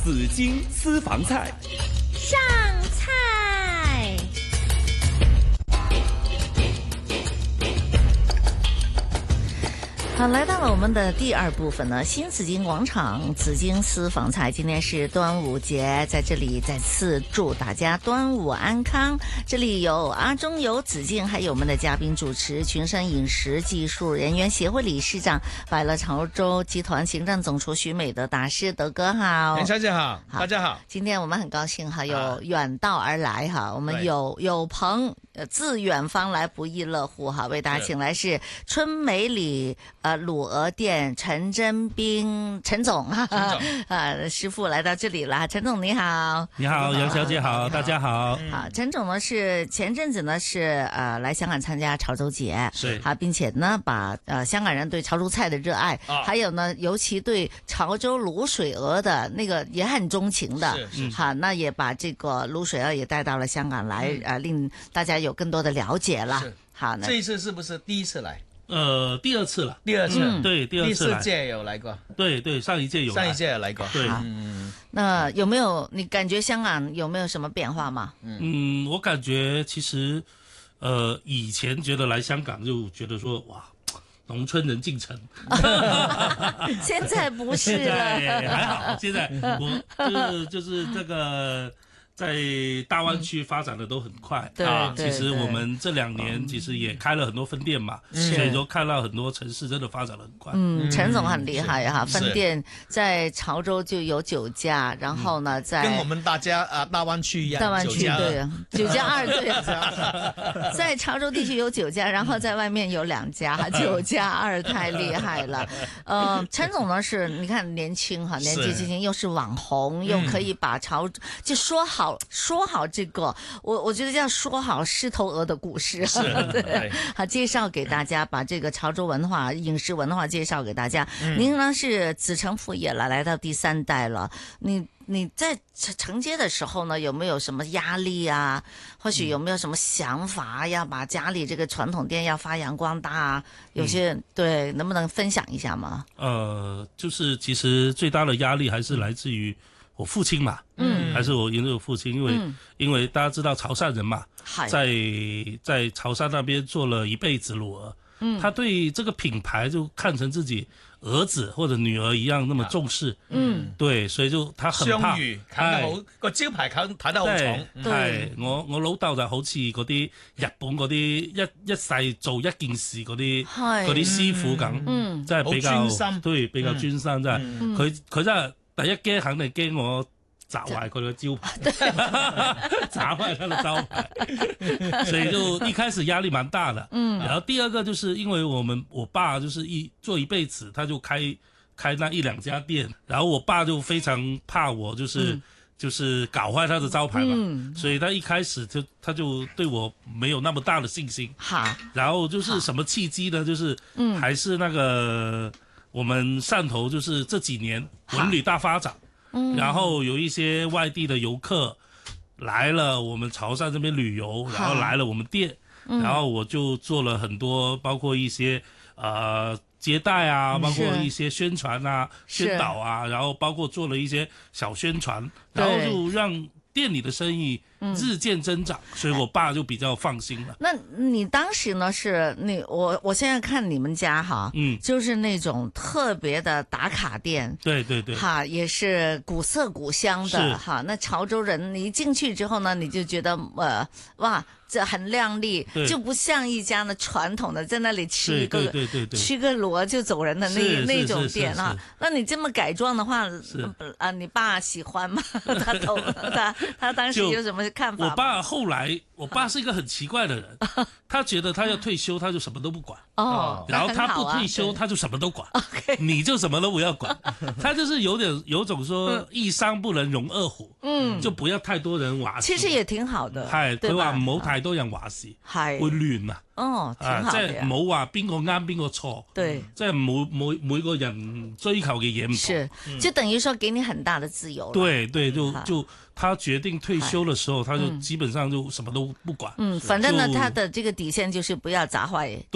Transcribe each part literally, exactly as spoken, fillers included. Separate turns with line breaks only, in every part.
紫荆私房菜
上菜。好，来到了我们的第二部分呢，新紫荆广场紫荆私房菜。今天是端午节，在这里再次祝大家端午安康。这里有阿中，有紫荆，还有我们的嘉宾主持群山饮食技术人员协会理事长百乐潮州集团行政总厨徐美德大师，德哥好。
林小姐好，
好，
大家好。
今天我们很高兴哈，有远道而来哈，我们有有朋呃自远方来不亦乐乎哈，为大家请来是春美里呃卤鹅店陈真斌陈总哈啊师傅来到这里了，陈总你好。
你好，杨小姐好，大家好。
好，陈总呢是前阵子呢是呃来香港参加潮州节，
是
好，并且呢把呃香港人对潮州菜的热爱，
啊、
还有呢尤其对潮州卤水鹅的那个也很钟情的，
是是
好，那也把这个卤水鹅也带到了香港来，嗯、呃令大家有更多的了解了。好，那
这一次是不是第一次来？
呃，第二次了。
第二次，
嗯、
对，第二次来。
第四届有来过。
对对，上一届有来。
上一届有来过。
对，
嗯。
那有没有你感觉香港有没有什么变化吗？
嗯，我感觉其实，呃，以前觉得来香港就觉得说哇，农村人进城。
现在不是了。
现在还好，现在我就是就是这个。在大湾区发展的都很快，
对
啊，
对
其实我们这两年其实也开了很多分店嘛，所以说看到很多城市真的发展的很快。
嗯，陈总很厉害哈，分店在潮州就有九家，然后呢，在
跟我们大家啊大湾区一样，
大湾区对，九加二对，在潮州地区有九家，然后在外面有两家，九加二太厉害了。呃，陈总呢是你看年轻哈，年纪轻轻又是网红，又可以把潮就说好。说好这个，我我觉得叫说好狮头鹅的故事，对，好介绍给大家，把这个潮州文化、饮食文化介绍给大家。嗯、您呢是子承父业了，来到第三代了，你你在承接的时候呢，有没有什么压力啊？或许有没有什么想法，要把家里这个传统店要发扬光大啊？有些、嗯、对，能不能分享一下吗？
呃，就是其实最大的压力还是来自于。我父亲嘛，嗯，还是我因为我父亲，因为、嗯、因为大家知道潮汕人嘛，在在潮汕那边做了一辈子卤鹅，嗯，他對這個品牌就看成自己兒子或者女兒一樣那麼重視，嗯，對，所以就他很怕，
雙語啃得好，個招牌啃睇得好重，
係我我老豆就好似嗰啲日本嗰啲一一世做一件事嗰啲嗰啲師傅咁，嗯，真係比較對比較專心，真係佢佢真係。第一驚肯定驚我砸壞佢個招牌，砸壞他的招牌，所以就一開始壓力蠻大的。嗯，然後第二個就是因為我們我爸就是一做一輩子，他就開開那一兩家店，然後我爸就非常怕我就是、嗯、就是搞壞他的招牌嘛，嗯、所以他一開始就他就對我沒有那麼大的信心。好，然後就是什麼契機呢？就是還是那個。我們汕頭就是這幾年文旅大發展，嗯，然後有一些外地的遊客來了我們潮汕這邊旅遊，然後來了我們店，嗯、然後我就做了很多，包括一些呃接待啊，包括一些宣傳啊、宣導啊，然後包括做了一些小宣傳，然後就讓店裡的生意日漸增長，嗯、所以我爸就比較放心了。
那你當時呢？是你我我現在看你們家哈，嗯，就是那種特別的打卡店，
對對對，
哈，也是古色古香的哈。那潮州人，你一進去之後呢，你就覺得呃哇，這很亮麗，就不像一家呢傳統的在那裡吃一個
對對對對
吃個螺就走人的那那種店啊。那你這麼改裝的話，啊，你爸喜歡嗎？他投他他當時有什麼看法？
我爸後來，我爸是一個很奇怪的人，他覺得他要退休，他就什麼都不管。哦，然後他不退休，他就什麼都管。你就什麼都不要管。他就是有點有種說一山不能容二虎，嗯，就不要太多人話事。
其實也挺好的，
係佢話唔好太多人話事，係會亂啊。
哦，挺好嘅。
即係冇話邊個啱邊個錯，對，即係每每每個人追求嘅嘢唔同。
是，就等於說給你很大的自由。
對對，就就。他決定退休的時候，他就基本上就什麼都不管。
嗯，反正呢，他的這個底線就是不要砸壞招牌就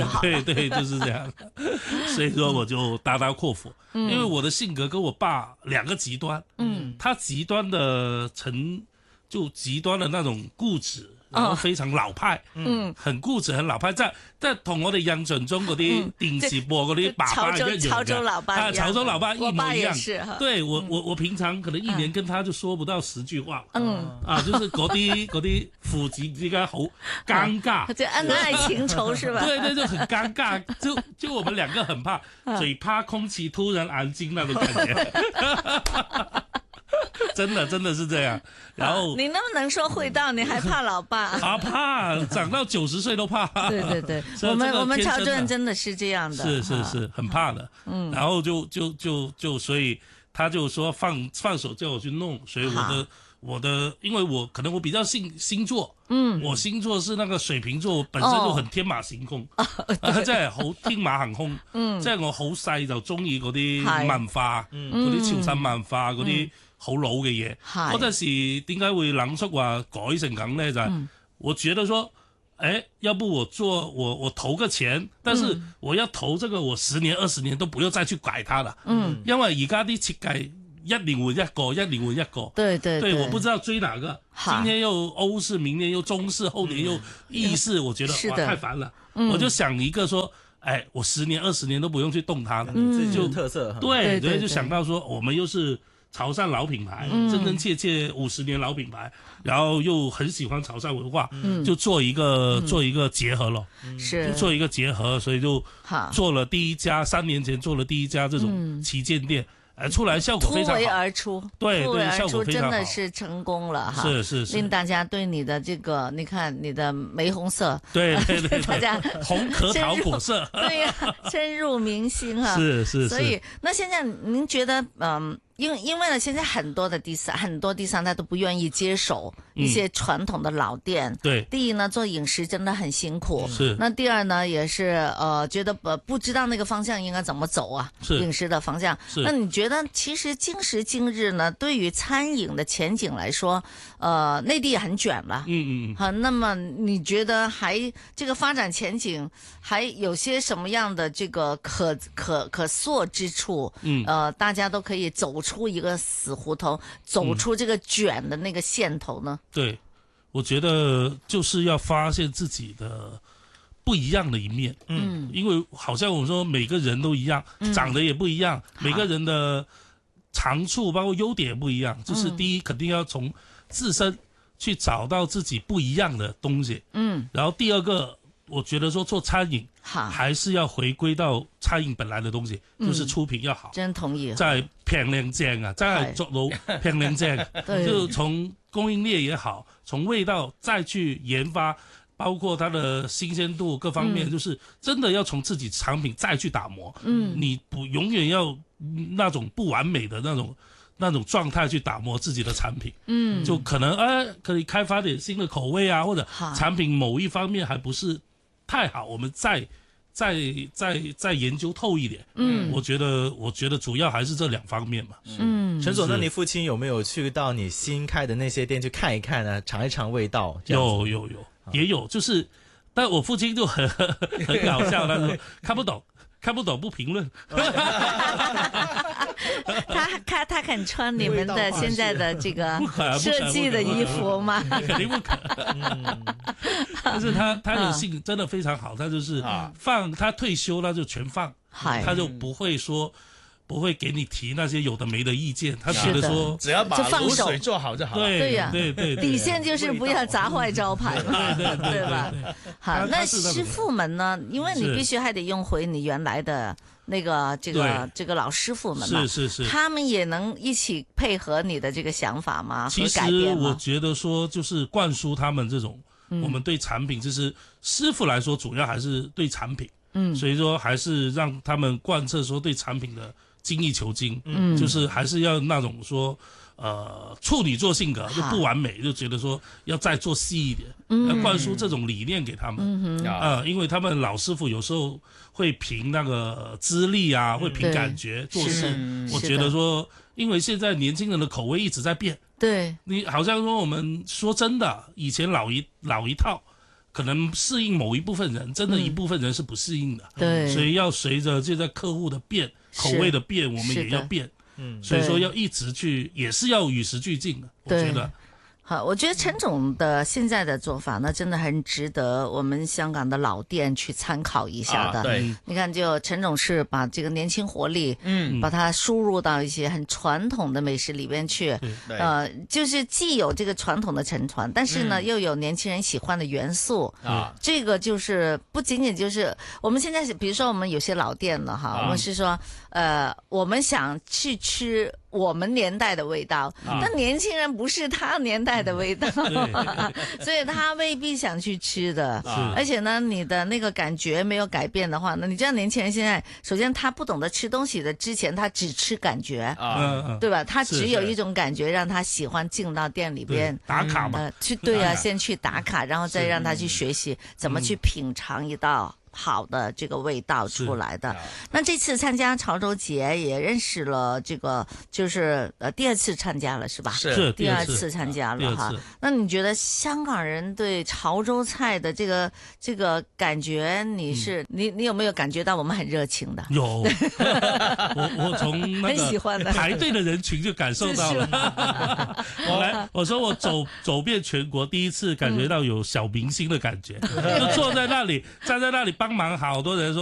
就好了。
对对，就是这样。所以说我就大刀阔斧，
嗯、
因为我的性格跟我爸两个极端，嗯，他极端的成就極端的那種固執，然後非常老派，嗯，很固執，很老派，即係即係同我哋印象中嗰啲電視播嗰啲爸爸一樣嘅，
潮州老爸
啊，潮州老爸一模一樣。
是
對我我我平常可能一年跟他就說不到十句話，嗯，啊，就是嗰啲嗰啲父子之間好尷尬，
就恩愛情仇是吧？
對對，就很尷尬，就就我們兩個很怕，最怕空氣突然安靜那種感覺。真的真的是這樣，然後
你能不能說會道？你還怕老爸？
啊，怕，長到九十歲都怕。
對對對，我們我們潮州人真的是這樣的，
是是是，很怕的。嗯，然後就就就就，所以他就說放放手叫我去弄，所以我的我的，因為我可能我比較信星座，嗯，我星座是那個水瓶座，我本身就很天馬行空，啊，真係好天馬行空，嗯，即係我好細就中意嗰啲文化，嗰啲潮汕文化嗰啲。好老嘅嘢，嗰陣時點解會諗出話改成咁呢？就係、嗯、我覺得說，誒，要不我做我我投個錢，但是我要投這個，我十年二十年都不要再去改它了。嗯，因為而家啲設計一年換一個，一年換一個。對對對，對我不知道追哪個，今天又歐式，明年又中式，後年又意式，嗯、我覺得哇太煩了、嗯。我就想一個說，哎，我十年二十年都不用去動它了，
嗯、這就是特色。
對對，就想到說，我們又是潮汕老品牌，嗯、真真切切五十年老品牌，然後又很喜歡潮汕文化，嗯、就做一個、嗯、做一個結合咯，是就做一個結合，所以就做了第一家，三年前做了第一家這種旗艦店，呃、嗯，出來效果非常好，
突圍而出，
對
突圍而出，
對，
真的是成功了哈，
是是是，
令大家對你的這個，你看你的玫紅色，
對對對，
大家
紅核桃果色，
對呀、啊，深入民心哈，
是是是，
所以那現在您覺得，嗯。因為因為呢，現在很多的第三很多第三代都不願意接手一些傳統的老店。對、嗯，第一呢，做飲食真的很辛苦。是。那第二呢，也是呃，覺得不不知道那個方向應該怎麼走啊。是。飲食的方向。是。那你覺得其實今時今日呢，對於餐飲的前景來說，呃，內地也很捲了。嗯嗯。好，那麼你覺得還這個發展前景還有些什麼樣的這個可可可塑之處？嗯。呃，大家都可以走出一個死胡同，走出這個捲的那個線頭呢？
嗯、對，我覺得就是要發現自己的不一樣的一面。嗯，因為好像我說每個人都一樣，嗯、長得也不一樣，每個人的長處包括優點也不一樣。就是第一，肯定要從自身去找到自己不一樣的東西。嗯，然後第二個，我覺得說做餐飲，還是要回歸到餐飲本來的東西，嗯、就是出品要好。
真同意。
在平靚正啊，真係做到平靚正，就從供應鏈也好，從味道再去研發，包括它的新鮮度各方面，嗯、就是真的要從自己產品再去打磨。嗯，你不永遠要那種不完美的那種那種狀態去打磨自己的產品。嗯，就可能呃可以開發點新的口味啊，或者產品某一方面還不是太好，我們再再再再研究透一點。嗯，我覺得我覺得主要還是這兩方面嘛。
嗯，陳總，那你父親有沒有去到你新開的那些店去看一看呢？嘗一嘗味道？
有有有，也有，就是，但我父親就很很搞笑，他說看不懂。看不懂不評論。
他他他肯穿你們的現在的這個設計的衣服嗎？
肯定不可。嗯、但是他他的性真的非常好，他就是放他退休他就全放，他就不會說。不會給你提那些有的沒的意見，他覺得說
只要把滷水做好就好了。
對呀，對對，
底線就是不要砸壞招牌嘛，
對對
對吧？好，那師傅們呢？因為你必須還得用回你原來的那個這個這個老師傅們嘛，
是是是，
他們也能一起配合你的這個想法嗎？
其實我覺得說，就是灌輸他們這種，我們對產品，就是師傅來說，主要還是對產品，嗯，所以說還是讓他們貫徹說對產品的精益求精，嗯，就是還是要那種說，呃，處女座性格就不完美，就覺得說要再做細一點，嗯，要灌輸這種理念給他們，嗯啊、呃，因為他們老師傅有時候會憑那個資歷啊，會憑感覺做事，我覺得說，因為現在年輕人的口味一直在變，
對，
你好像說我們說真的，以前老一老一套。 可能适应某一部分人，真的一部分人是不适应的。
对、嗯，
所以要随着这个客户的变，口味的变，我们也要变。嗯，所以说要一直去，也是要与时俱进的。我觉得。
好，我觉得陈总的现在的做法呢，真的很值得我们香港的老店去参考一下的。啊、
对，
你看，就陈总是把这个年轻活力，嗯，把它输入到一些很传统的美食里边去，呃，就是既有这个传统的承传，但是呢，嗯、又有年轻人喜欢的元素啊。这个就是不仅仅就是我们现在是，比如说我们有些老店了哈，啊、我们是说，呃，我们想去吃我们年代的味道，啊、但年轻人不是他年代的味道，嗯、所以他未必想去吃的。而且呢，你的那个感觉没有改变的话，那你知道年轻人现在，首先他不懂得吃东西的之前，他只吃感觉，啊、对吧？他只有一种感觉让他喜欢进到店里边
打卡嘛，
呃、去对啊，先去打卡，然后再让他去学习怎么去品尝一道好的这个味道出来的。那这次参加潮州节也认识了这个，就是呃第二次参加了是吧？
是
第二次参加了哈。那你觉得香港人对潮州菜的这个这个感觉，你是、嗯、你你有没有感觉到我们很热情的？
有，我我从那个排队的人群就感受到了。我来，我说我走走遍全国，第一次感觉到有小明星的感觉，嗯、就坐在那里，站在那里。帮忙，好多人说